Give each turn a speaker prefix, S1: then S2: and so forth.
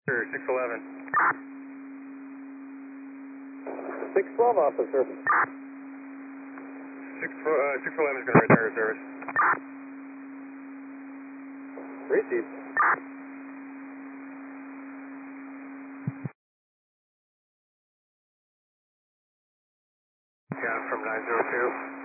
S1: 611.
S2: 612, officer.
S1: 611 is going to return to service.
S2: Received.
S1: Yeah, from 902.